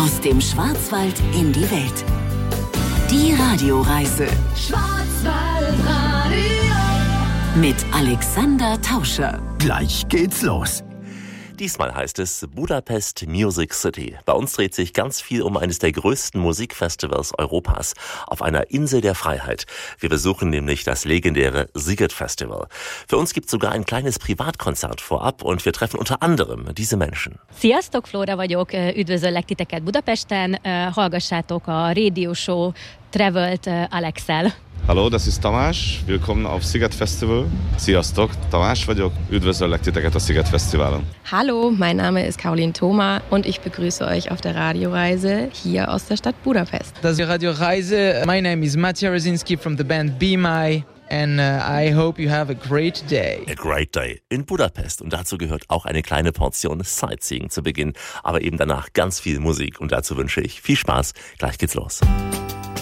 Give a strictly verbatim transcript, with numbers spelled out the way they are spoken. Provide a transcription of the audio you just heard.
Aus dem Schwarzwald in die Welt. Die Radioreise. Schwarzwaldradio. Mit Alexander Tauscher. Gleich geht's los. Diesmal heißt es Budapest Music City. Bei uns dreht sich ganz viel um eines der größten Musikfestivals Europas auf einer Insel der Freiheit. Wir besuchen nämlich das legendäre Sziget Festival. Für uns gibt es sogar ein kleines Privatkonzert vorab und wir treffen unter anderem diese Menschen. Sziasztok, Flóra vagyok, üdvözöllek titeket Budapesten, hallgassátok a Radio Show Travelt Alexel. Hallo, das ist Tamás. Willkommen auf Sziget Festival. Sziasztok, Tamás vagyok. Üdvözöllek titeket a Sziget Festivalen. Hallo, mein Name ist Caroline Thoma und ich begrüße euch auf der Radioreise hier aus der Stadt Budapest. Das ist die Radioreise. My name is Mattia Rosinski from the band Be My. And uh, I hope you have a great day. A great day in Budapest. Und dazu gehört auch eine kleine Portion Sightseeing zu Beginn. Aber eben danach ganz viel Musik. Und dazu wünsche ich viel Spaß. Gleich geht's los.